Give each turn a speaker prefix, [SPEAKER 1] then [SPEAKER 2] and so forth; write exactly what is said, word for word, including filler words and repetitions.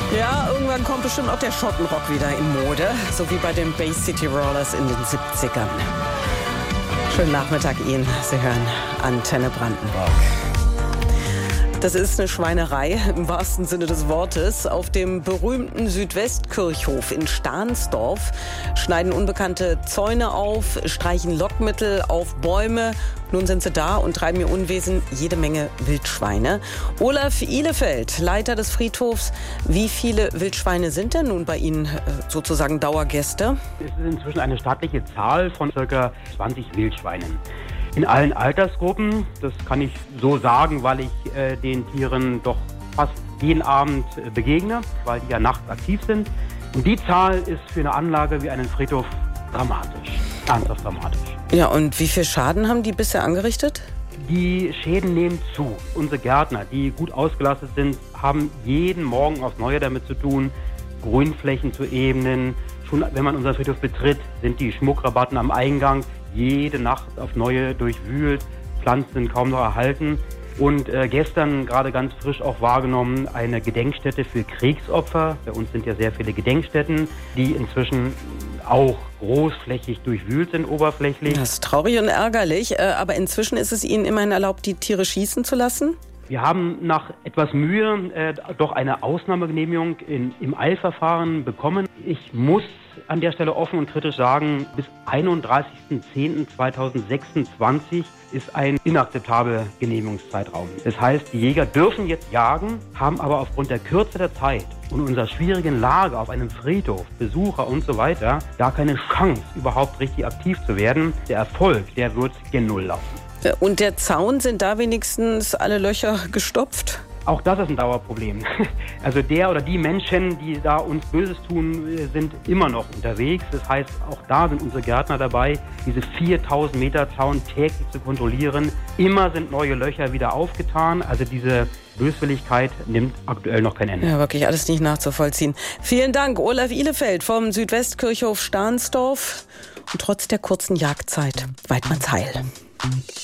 [SPEAKER 1] Ja, irgendwann kommt bestimmt auch der Schottenrock wieder in Mode, so wie bei den Bay City Rollers in den siebzigern. Schönen Nachmittag Ihnen. Sie hören Antenne Brandenburg. Das ist eine Schweinerei im wahrsten Sinne des Wortes. Auf dem berühmten Südwestkirchhof in Stahnsdorf schneiden Unbekannte Zäune auf, streichen Lockmittel auf Bäume. Nun sind sie da und treiben ihr Unwesen, jede Menge Wildschweine. Olaf Ihlefeld, Leiter des Friedhofs. Wie viele Wildschweine sind denn nun bei Ihnen sozusagen Dauergäste?
[SPEAKER 2] Es ist inzwischen eine stattliche Zahl von ca. zwanzig Wildschweinen. In allen Altersgruppen, das kann ich so sagen, weil ich äh, den Tieren doch fast jeden Abend äh, begegne, weil die ja nachts aktiv sind. Und die Zahl ist für eine Anlage wie einen Friedhof dramatisch, ernsthaft dramatisch.
[SPEAKER 1] Ja, und wie viel Schaden haben die bisher angerichtet?
[SPEAKER 2] Die Schäden nehmen zu. Unsere Gärtner, die gut ausgelastet sind, haben jeden Morgen aufs Neue damit zu tun, Grünflächen zu ebnen. Schon wenn man unseren Friedhof betritt, sind die Schmuckrabatten am Eingang jede Nacht auf Neue durchwühlt. Pflanzen sind kaum noch erhalten. Und äh, gestern gerade ganz frisch auch wahrgenommen eine Gedenkstätte für Kriegsopfer. Bei uns sind ja sehr viele Gedenkstätten, die inzwischen auch großflächig durchwühlt sind, oberflächlich.
[SPEAKER 1] Das ist traurig und ärgerlich, äh, aber inzwischen ist es Ihnen immerhin erlaubt, die Tiere schießen zu lassen?
[SPEAKER 2] Wir haben nach etwas Mühe äh, doch eine Ausnahmegenehmigung in, im Eilverfahren bekommen. Ich muss an der Stelle offen und kritisch sagen, bis einunddreißigsten zehnten zweitausendsechsundzwanzig ist ein inakzeptabler Genehmigungszeitraum. Das heißt, die Jäger dürfen jetzt jagen, haben aber aufgrund der Kürze der Zeit und unserer schwierigen Lage auf einem Friedhof, Besucher und so weiter, da keine Chance, überhaupt richtig aktiv zu werden. Der Erfolg, der wird gen Null laufen.
[SPEAKER 1] Und der Zaun, sind da wenigstens alle Löcher gestopft?
[SPEAKER 2] Auch das ist ein Dauerproblem. Also der oder die Menschen, die da uns Böses tun, sind immer noch unterwegs. Das heißt, auch da sind unsere Gärtner dabei, diese viertausend Meter Zaun täglich zu kontrollieren. Immer sind neue Löcher wieder aufgetan. Also diese Böswilligkeit nimmt aktuell noch kein Ende.
[SPEAKER 1] Ja, wirklich alles nicht nachzuvollziehen. Vielen Dank, Olaf Ihlefeld vom Südwestkirchhof Stahnsdorf. Und trotz der kurzen Jagdzeit, Weidmannsheil.